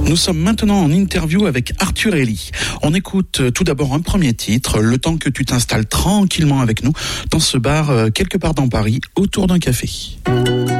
Nous sommes maintenant en interview avec Arthur Elie. On écoute tout d'abord un premier titre, le temps que tu t'installes tranquillement avec nous dans ce bar quelque part dans Paris, autour d'un café.